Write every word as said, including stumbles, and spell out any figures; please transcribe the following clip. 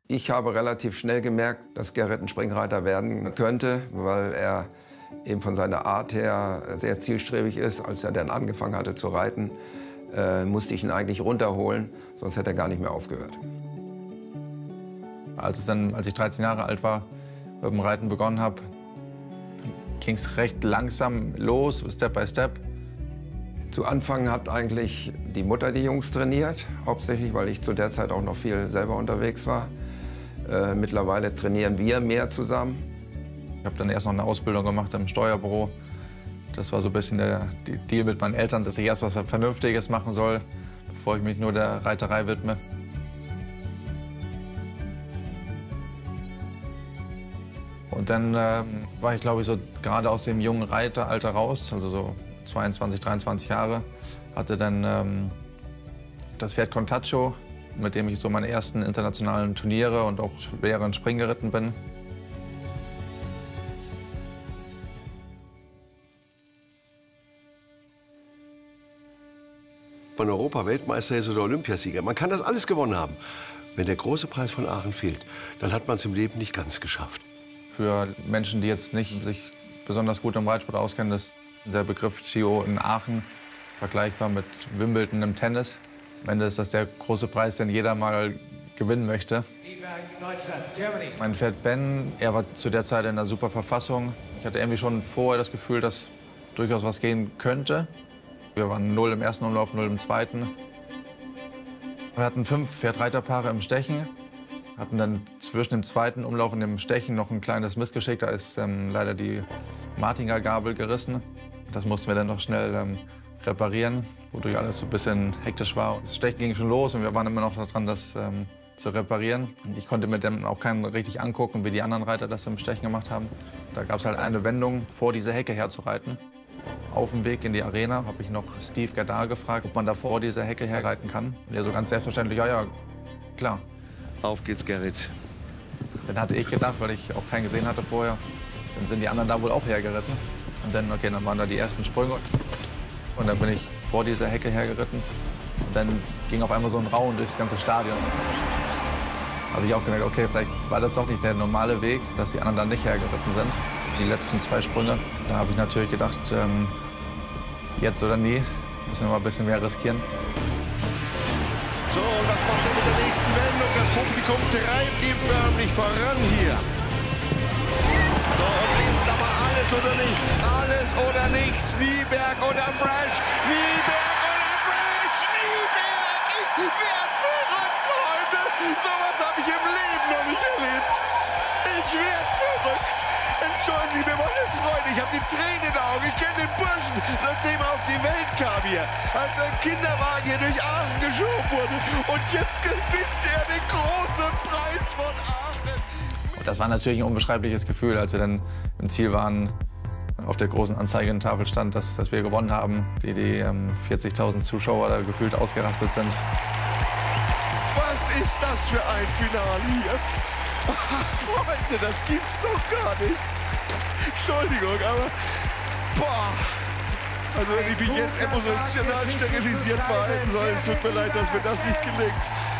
Ich habe relativ schnell gemerkt, dass Gerrit ein Springreiter werden könnte, weil er eben von seiner Art her sehr zielstrebig ist. Als er dann angefangen hatte zu reiten, äh, musste ich ihn eigentlich runterholen, sonst hätte er gar nicht mehr aufgehört. Als, es dann, als ich dreizehn Jahre alt war, mit dem Reiten begonnen habe, ging es recht langsam los, Step by Step. Zu Anfang hat eigentlich die Mutter die Jungs trainiert, hauptsächlich, weil ich zu der Zeit auch noch viel selber unterwegs war. Äh, mittlerweile trainieren wir mehr zusammen. Ich habe dann erst noch eine Ausbildung gemacht im Steuerbüro. Das war so ein bisschen der Deal mit meinen Eltern, dass ich erst was Vernünftiges machen soll, bevor ich mich nur der Reiterei widme. Und dann ähm, war ich, glaube ich, so gerade aus dem jungen Reiteralter raus, also so zweiundzwanzig, dreiundzwanzig Jahre, hatte dann ähm, das Pferd Contaccio, mit dem ich so meine ersten internationalen Turniere und auch schweren Springen geritten bin. Von Europa-Weltmeister ist oder Olympiasieger. Man kann das alles gewonnen haben. Wenn der große Preis von Aachen fehlt, dann hat man es im Leben nicht ganz geschafft. Für Menschen, die jetzt nicht sich besonders gut im Reitsport auskennen, ist der Begriff Giro in Aachen vergleichbar mit Wimbledon im Tennis. Am Ende ist das der große Preis, den jeder mal gewinnen möchte. Mein Pferd Ben, er war zu der Zeit in einer super Verfassung. Ich hatte irgendwie schon vorher das Gefühl, dass durchaus was gehen könnte. Wir waren null im ersten Umlauf, null im zweiten. Wir hatten fünf Pferd-Reiter-Paare im Stechen, hatten dann zwischen dem zweiten Umlauf und dem Stechen noch ein kleines Missgeschick. Da ist ähm, leider die Martinger-Gabel gerissen. Das mussten wir dann noch schnell ähm, reparieren, wodurch alles so ein bisschen hektisch war. Das Stechen ging schon los und wir waren immer noch daran, das ähm, zu reparieren. Und ich konnte mir dann auch keinen richtig angucken, wie die anderen Reiter das im Stechen gemacht haben. Da gab es halt eine Wendung, vor diese Hecke herzureiten. Auf dem Weg in die Arena habe ich noch Steve Gerdar gefragt, ob man da vor dieser Hecke herreiten kann. Und er so ganz selbstverständlich, ja, ja, klar. Auf geht's, Gerrit. Dann hatte ich gedacht, weil ich auch keinen gesehen hatte vorher, dann sind die anderen da wohl auch hergeritten. Und dann, okay, dann waren da die ersten Sprünge. Und dann bin ich vor dieser Hecke hergeritten. Und dann ging auf einmal so ein Rauen durchs ganze Stadion. Da habe ich auch gemerkt, okay, vielleicht war das doch nicht der normale Weg, dass die anderen dann nicht hergeritten sind. Die letzten zwei Sprünge, da habe ich natürlich gedacht, ähm, jetzt oder nie, müssen wir mal ein bisschen mehr riskieren. So, und was macht er mit der nächsten Wendung? Das Publikum treibt ihn förmlich voran hier. So, und jetzt aber alles oder nichts, alles oder nichts. Nieberg oder Brash, Nieberg oder Brash, Nieberg! Ich werd verrückt, Freunde! Sowas habe ich im Leben noch nicht erlebt. Ich werd verrückt. Entschuldigen Sie mir meine Freude, ich habe die Tränen in den Augen. Ich kenne den Burschen, seitdem er auf die Welt kam hier. Als ein Kinderwagen hier durch Aachen geschoben wurde. Und jetzt gewinnt er den großen Preis von Aachen. Und das war natürlich ein unbeschreibliches Gefühl, als wir dann im Ziel waren, auf der großen Anzeigentafel stand, dass, dass wir gewonnen haben. Die, die ähm, vierzigtausend Zuschauer da gefühlt ausgerastet sind. Was ist das für ein Finale hier? Freunde, das gibt's doch gar nicht. Entschuldigung, aber boah. Also wenn ich mich jetzt emotional sterilisiert verhalten soll, es tut mir leid, dass mir das nicht gelingt.